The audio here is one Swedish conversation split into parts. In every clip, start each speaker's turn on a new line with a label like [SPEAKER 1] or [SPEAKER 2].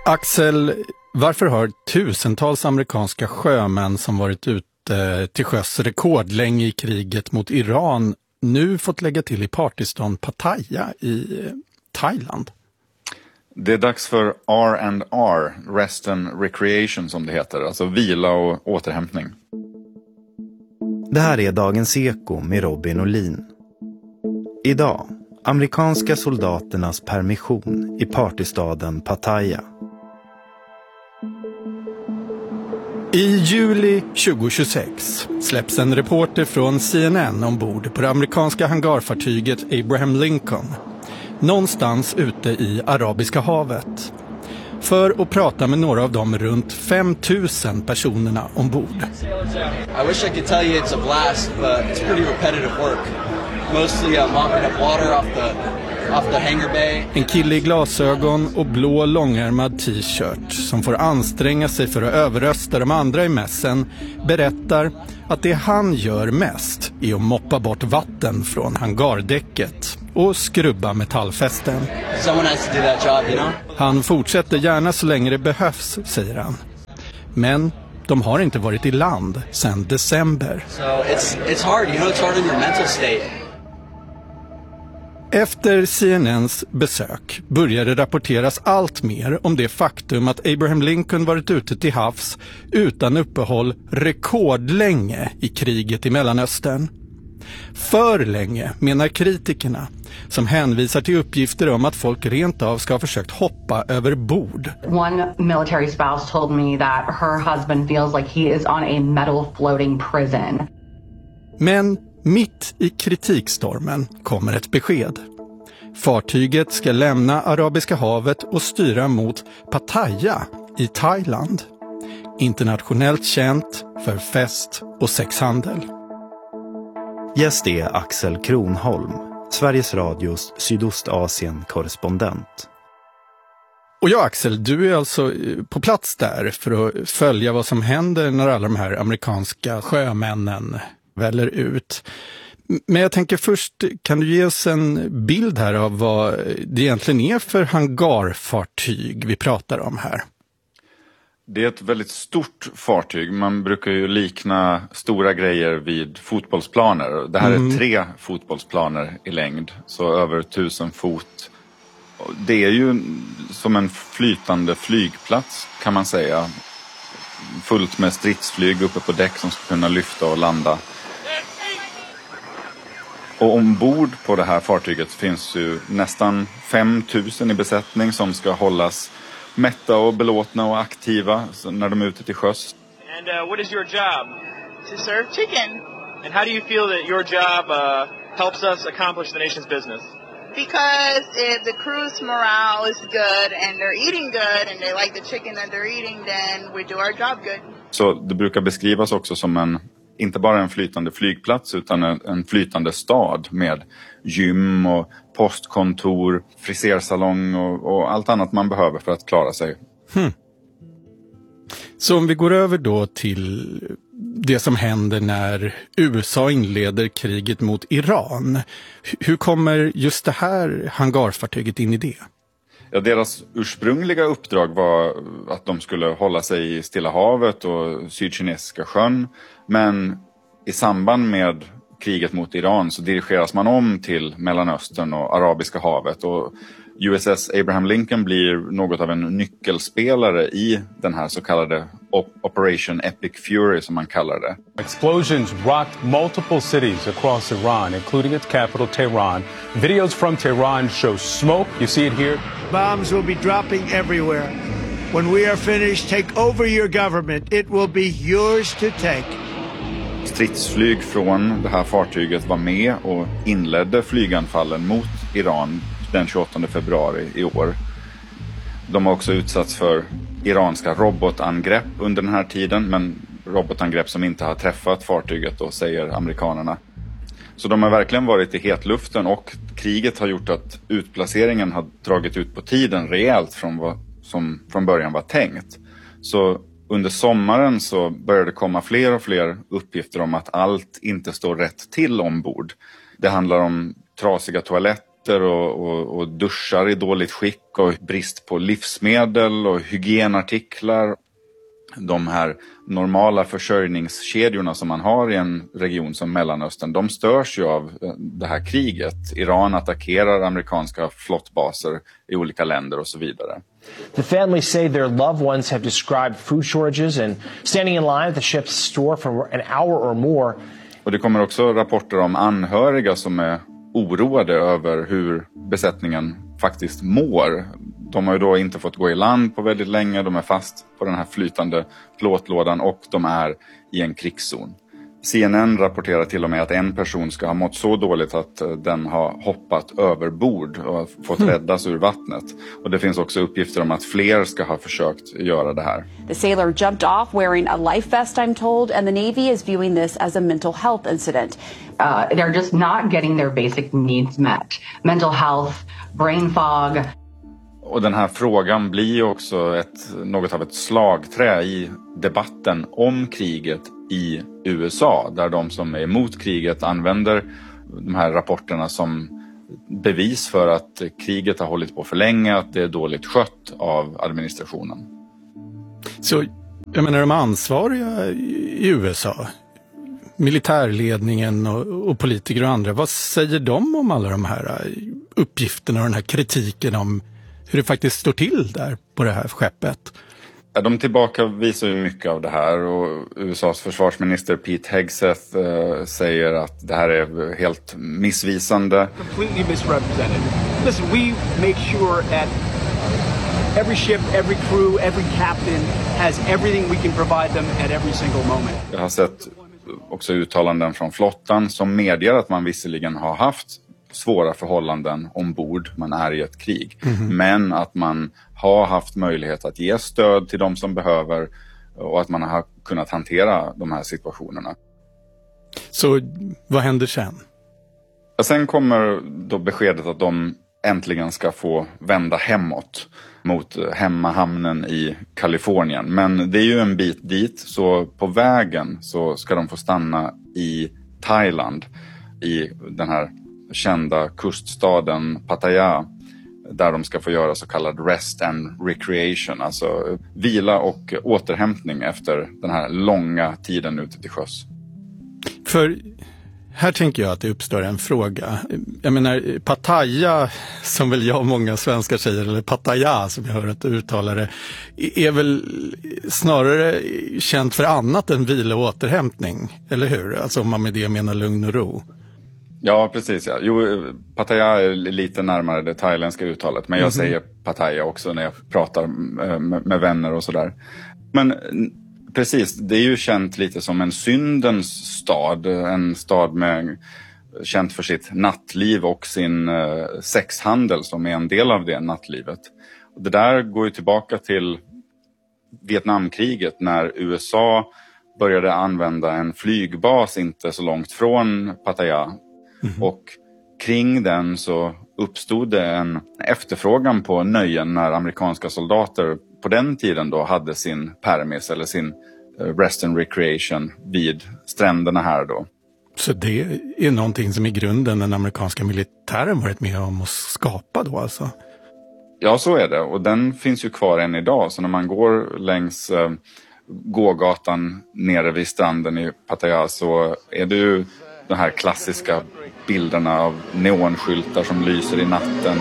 [SPEAKER 1] Axel, varför har tusentals amerikanska sjömän som varit ute till sjöss rekordlänge i kriget mot Iran nu fått lägga till i partystan Pattaya i Thailand?
[SPEAKER 2] Det är dags för R&R, Rest and Recreation som det heter, alltså vila och återhämtning.
[SPEAKER 3] Det här är Dagens Eko med Robin och Lin. Idag, amerikanska soldaternas permission i partystaden Pattaya.
[SPEAKER 1] I juli 2026 släpps en reporter från CNN ombord på det amerikanska hangarfartyget Abraham Lincoln, någonstans ute i Arabiska havet, för att prata med några av de runt 5000 personerna ombord.
[SPEAKER 4] I wish I could tell you it's a blast, but it's pretty repetitive work. Mostly mopping up water off the hangar bay.
[SPEAKER 1] En kille i glasögon och blå långärmad t-shirt som får anstränga sig för att överrösta de andra i mässen berättar att det han gör mest är att moppa bort vatten från hangardäcket och skrubba metallfästen.
[SPEAKER 4] Someone has to do that job, you know?
[SPEAKER 1] Han fortsätter gärna så länge det behövs, säger han. Men de har inte varit i land sedan december.
[SPEAKER 4] So it's hard, you know, it's hard on your mental state.
[SPEAKER 1] Efter CNNs besök började rapporteras allt mer om det faktum att Abraham Lincoln varit ute till havs utan uppehåll rekordlänge i kriget i Mellanöstern. För länge, menar kritikerna, som hänvisar till uppgifter om att folk rent av ska ha försökt hoppa över bord.
[SPEAKER 5] One military spouse told me that her husband feels like he is on a metal floating prison.
[SPEAKER 1] Men mitt i kritikstormen kommer ett besked. Fartyget ska lämna Arabiska havet och styra mot Pattaya i Thailand. Internationellt känt för fest och sexhandel.
[SPEAKER 3] Gäst är Axel Kronholm, Sveriges Radios Sydostasien-korrespondent.
[SPEAKER 1] Och ja, Axel, du är alltså på plats där för att följa vad som händer när alla de här amerikanska sjömännen väller ut. Men jag tänker först, kan du ge oss en bild här av vad det egentligen är för hangarfartyg vi pratar om här?
[SPEAKER 2] Det är ett väldigt stort fartyg. Man brukar ju likna stora grejer vid fotbollsplaner. Det här är 3 fotbollsplaner i längd, så över 1000 fot. Det är ju som en flytande flygplats, kan man säga. Fullt med stridsflyg uppe på däck som ska kunna lyfta och landa. Och ombord på det här fartyget finns ju nästan 5000 i besättning som ska hållas mätta och belåtna och aktiva när de är ute till sjöss.
[SPEAKER 6] And what is your job?
[SPEAKER 7] To serve chicken.
[SPEAKER 6] And how do you feel that your job helps us accomplish the nation's business?
[SPEAKER 7] Because if the crew's morale is good and they're eating good and they like the chicken that they're eating, then we do our job good.
[SPEAKER 2] Så det brukar beskrivas också som inte bara en flytande flygplats utan en flytande stad med gym och postkontor, frisersalong och allt annat man behöver för att klara sig.
[SPEAKER 1] Så om vi går över då till det som händer när USA inleder kriget mot Iran. Hur kommer just det här hangarfartyget in i det?
[SPEAKER 2] Ja, deras ursprungliga uppdrag var att de skulle hålla sig i Stilla havet och Sydkinesiska sjön. Men i samband med kriget mot Iran så dirigeras man om till Mellanöstern och Arabiska havet. Och USS Abraham Lincoln blir något av en nyckelspelare i den här så kallade Operation Epic Fury som man kallar det.
[SPEAKER 8] Explosions rocked multiple cities across Iran, including its capital Tehran. Videos from Tehran show smoke. You see it here.
[SPEAKER 9] Bombs will be dropping everywhere. When we are finished, take over your government. It will be yours to take.
[SPEAKER 2] Stridsflyg från det här fartyget var med och inledde flyganfallen mot Iran den 28 februari i år. De har också utsatts för iranska robotangrepp under den här tiden, men robotangrepp som inte har träffat fartyget då, säger amerikanerna. Så de har verkligen varit i hetluften och kriget har gjort att utplaceringen har dragit ut på tiden rejält från vad som från början var tänkt. Så under sommaren så började det komma fler och fler uppgifter om att allt inte står rätt till ombord. Det handlar om trasiga toaletter toaletter och duschar i dåligt skick och brist på livsmedel och hygienartiklar. De här normala försörjningskedjorna som man har i en region som Mellanöstern, de störs ju av det här kriget. Iran attackerar amerikanska flottbaser i olika länder och så vidare.
[SPEAKER 10] The families say their loved ones have described food shortages and standing in line at the ship's store for an hour or more.
[SPEAKER 2] Och det kommer också rapporter om anhöriga som är oroade över hur besättningen faktiskt mår. De har ju då inte fått gå i land på väldigt länge, de är fast på den här flytande plåtlådan och de är i en krigszon. CNN rapporterar till och med att en person ska ha mått så dåligt att den har hoppat över bord och fått räddas ur vattnet. Och det finns också uppgifter om att fler ska ha försökt göra det här.
[SPEAKER 11] The sailor jumped off wearing a life vest, I'm told, and the Navy is viewing this as a mental health incident.
[SPEAKER 5] They're just not getting their basic needs met. Mental health, brain fog.
[SPEAKER 2] Och den här frågan blir också något av ett slagträ i debatten om kriget i USA. Där de som är emot kriget använder de här rapporterna som bevis för att kriget har hållit på för länge, att det är dåligt skött av administrationen.
[SPEAKER 1] Så jag menar, de ansvariga i USA, militärledningen och politiker och andra, vad säger de om alla de här uppgifterna och den här kritiken om hur det faktiskt står till där på det här skeppet?
[SPEAKER 2] Ja, de tillbakavisar ju mycket av det här och USAs försvarsminister Pete Hegseth säger att det här är helt missvisande.
[SPEAKER 12] Completely misrepresented. Listen, we make sure that every ship, every crew, every captain has everything we can provide them at every single moment.
[SPEAKER 2] Jag har sett också uttalanden från flottan som medger att man visserligen har haft svåra förhållanden ombord, man är i ett krig. Men att man har haft möjlighet att ge stöd till de som behöver och att man har kunnat hantera de här situationerna.
[SPEAKER 1] Så vad händer sen?
[SPEAKER 2] Och sen kommer då beskedet att de äntligen ska få vända hemåt mot hemmahamnen i Kalifornien. Men det är ju en bit dit, så på vägen så ska de få stanna i Thailand, i den här kända kuststaden Pattaya, där de ska få göra så kallad rest and recreation, alltså vila och återhämtning efter den här långa tiden ute till sjöss.
[SPEAKER 1] För här tänker jag att det uppstår en fråga. Jag menar, Pattaya, som väl jag och många svenskar säger, eller Pattaya som jag hör att uttala det, är väl snarare känt för annat än vila och återhämtning, eller hur? Alltså om man med det menar lugn och ro.
[SPEAKER 2] Ja, precis. Ja. Jo, Pattaya är lite närmare det thailändska uttalet, men jag säger Pattaya också när jag pratar med vänner och sådär. Men precis, det är ju känt lite som en syndens stad, en stad med känt för sitt nattliv och sin sexhandel som är en del av det nattlivet. Och det där går ju tillbaka till Vietnamkriget när USA började använda en flygbas inte så långt från Pattaya. Och kring den så uppstod det en efterfrågan på nöjen när amerikanska soldater på den tiden då hade sin permis eller sin rest and recreation vid stränderna här då.
[SPEAKER 1] Så det är någonting som i grunden den amerikanska militären varit med om att skapa då alltså?
[SPEAKER 2] Ja, så är det. Och den finns ju kvar än idag. Så när man går längs gågatan nere vid stranden i Pattaya så är det ju de här klassiska bilderna av neonskyltar som lyser i natten.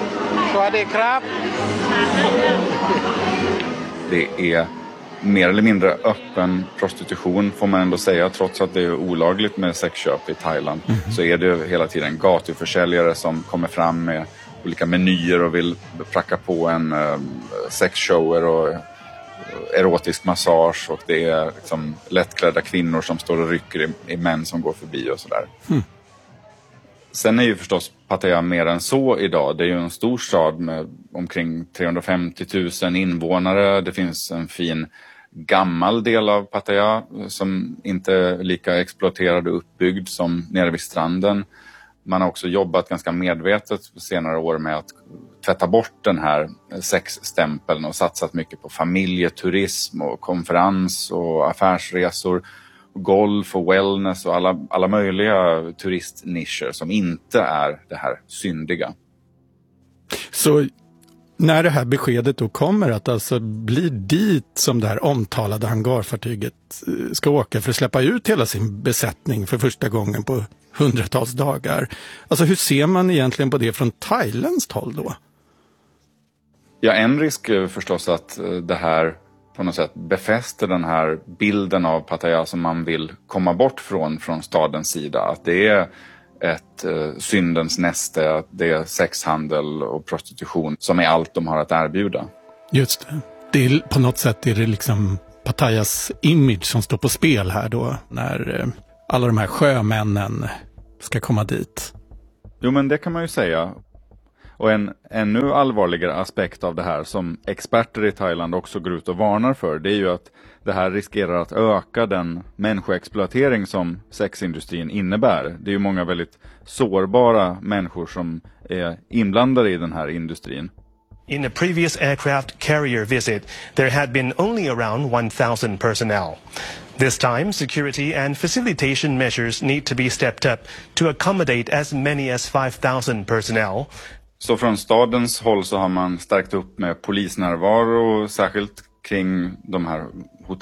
[SPEAKER 2] Det är mer eller mindre öppen prostitution får man ändå säga, trots att det är olagligt med sexköp i Thailand. Så är det hela tiden gatuförsäljare som kommer fram med olika menyer och vill pracka på en sexshower och erotisk massage, och det är liksom lättklädda kvinnor som står och rycker i män som går förbi och sådär. Sen är ju förstås Pattaya mer än så idag. Det är ju en stor stad med omkring 350 000 invånare. Det finns en fin gammal del av Pattaya som inte är lika exploaterad och uppbyggd som nere vid stranden. Man har också jobbat ganska medvetet på senare år med att tvätta bort den här sexstämpeln och satsat mycket på familjeturism och konferens och affärsresor. golf och wellness och alla möjliga turistnischer som inte är det här syndiga.
[SPEAKER 1] Så när det här beskedet då kommer att alltså bli dit som det här omtalade hangarfartyget ska åka för att släppa ut hela sin besättning för första gången på hundratals dagar. Alltså hur ser man egentligen på det från thailändskt håll då?
[SPEAKER 2] Ja, en risk är förstås att det här på något sätt befäster den här bilden av Pattaya som man vill komma bort från stadens sida. Att det är ett syndens näste, att det är sexhandel och prostitution som är allt de har att erbjuda.
[SPEAKER 1] Just det. Det är, på något sätt är det liksom Pattayas image som står på spel här då när alla de här sjömännen ska komma dit.
[SPEAKER 2] Jo, men det kan man ju säga. Och en ännu allvarligare aspekt av det här som experter i Thailand också går ut och varnar för, det är ju att det här riskerar att öka den människoexploatering som sexindustrin innebär. Det är ju många väldigt sårbara människor som är inblandade i den här industrin.
[SPEAKER 13] In a previous aircraft carrier visit, there had been only around 1,000 personnel. This time, security and facilitation measures need to be stepped up to accommodate as many as 5,000 personnel.
[SPEAKER 2] Så från stadens håll så har man stärkt upp med polisnärvaro, särskilt kring de här